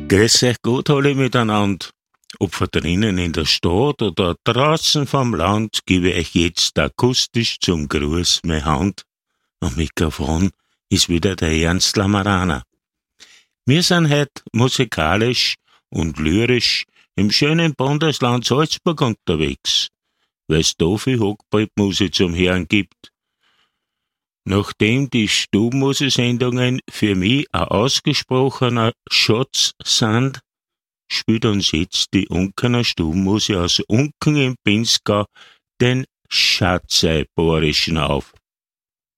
Grüß euch Gott alle miteinander. Ob von drinnen in der Stadt oder draußen vom Land, gebe ich jetzt akustisch zum Gruß meine Hand. Am Mikrofon ist wieder der Ernst Lamaraner. Wir sind heute musikalisch und lyrisch im schönen Bundesland Salzburg unterwegs, weil es da viel Hochbrettmusik zum Hören gibt. Nachdem die Stubenmusik-Sendungen für mich ein ausgesprochener Schatz sind, spielt uns jetzt die Unkener Stubenmusik aus Unken im Pinzgau den Schatzei-Borischen auf.